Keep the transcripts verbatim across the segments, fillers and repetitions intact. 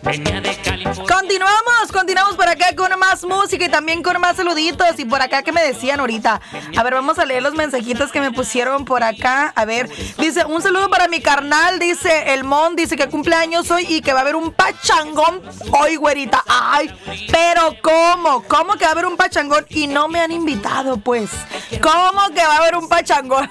Continuamos, continuamos por acá con más música y también con más saluditos. Y por acá que me decían ahorita. A ver, vamos a leer los mensajitos que me pusieron por acá. A ver, dice, un saludo para mi carnal, dice el Mon, dice que cumpleaños hoy y que va a haber un pachangón hoy, güerita. Ay, pero ¿cómo? ¿Cómo que va a haber un pachangón y no me han invitado, pues? ¿Cómo que va a haber un pachangón?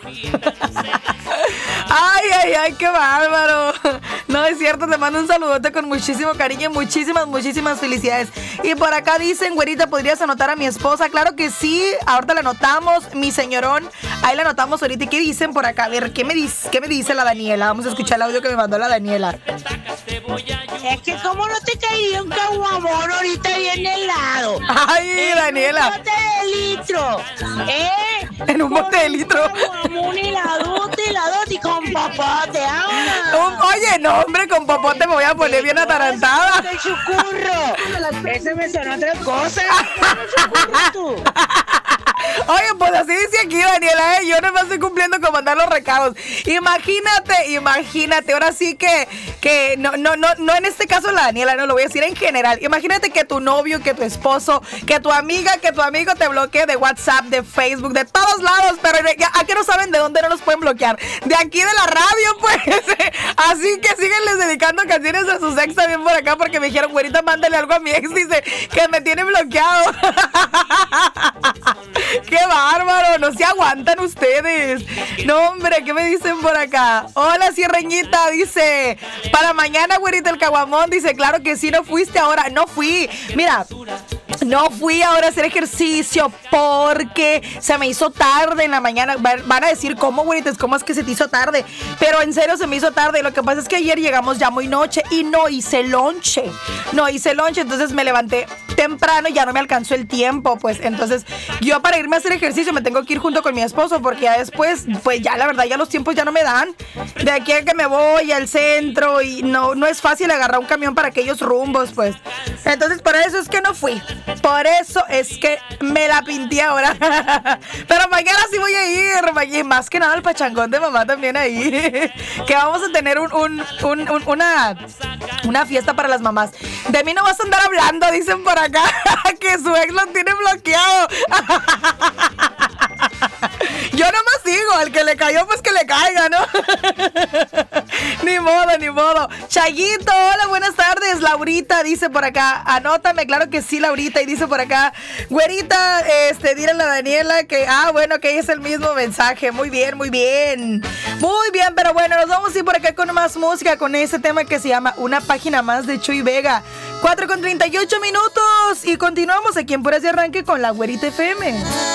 Ay, ay, ay, qué bárbaro. No es cierto, te mando un saludote con muchísimo cariño y muchísimas, muchísimas felicidades. Y por acá dicen, güerita, ¿podrías anotar a mi esposa? Claro que sí, ahorita la anotamos, mi señorón. Ahí la anotamos ahorita. ¿Y qué dicen por acá? A ver, ¿qué me dice, qué me dice la Daniela? Vamos a escuchar el audio que me mandó la Daniela. Es que como no te caía un caguamón ahorita bien helado. Ay, en Daniela. En un bote de litro. ¿Eh? En un bote de litro. Un heladote, heladote y con popote. Un, oye, no, hombre, con popote me voy a poner bien atarantada. ¡El chucurro! Ese me sonó otra cosa. Tú. Oye, pues así dice aquí Daniela, ¿eh? Yo no me estoy cumpliendo con mandar los recados. Imagínate, imagínate, ahora sí que, que no, no, no, no en este caso la Daniela, no lo voy a decir en general. Imagínate que tu novio, que tu esposo, que tu amiga, que tu amigo te bloquee de WhatsApp, de Facebook, de todos lados, pero ya, ¿a qué no saben de dónde no los pueden bloquear? De aquí de la radio, pues. Así que síguenles dedicando canciones a sus ex también por acá, porque me dijeron, güerita, mándale algo a mi ex, dice, que me tiene bloqueado. ¡Qué bárbaro! No se aguantan ustedes. No, hombre, ¿qué me dicen por acá? Hola, Cierreñita, dice, para mañana, güerita, el caguamón. Dice, claro que sí, no fuiste ahora. No fui. Mira, no fui ahora a hacer ejercicio porque se me hizo tarde en la mañana. Van a decir, ¿cómo, güerita? ¿Cómo es que se te hizo tarde? Pero en serio se me hizo tarde. Lo que pasa es que ayer llegamos ya muy noche y no hice lonche. No hice lonche, entonces me levanté temprano y ya no me alcanzó el tiempo, pues. Entonces, yo para irme a hacer ejercicio me tengo que ir junto con mi esposo porque ya después, pues ya la verdad, ya los tiempos ya no me dan. De aquí a que me voy al centro y no, no es fácil agarrar un camión para aquellos rumbos, pues. Entonces, por eso es que no fui. Por eso es que me la pinté ahora. Pero mañana sí voy a ir. Y más que nada el pachangón de mamá también ahí. Que vamos a tener un, un, un, un, una, una fiesta para las mamás. De mí no vas a andar hablando, dicen por acá. Que su ex lo tiene bloqueado. Yo nomás digo, al que le cayó, pues que le caiga, ¿no? Ni modo, ni modo. Chayito, hola, buenas tardes. Laurita dice por acá, anótame, claro que sí, Laurita. Y dice por acá, güerita, este, dile a la Daniela que, ah, bueno, que es el mismo mensaje. Muy bien, muy bien. Muy bien, pero bueno, nos vamos a ir por acá con más música, con ese tema que se llama Una Página Más de Chuy Vega. cuatro con treinta y ocho minutos. Y continuamos aquí en Puras de Arranque con la Güerita F M.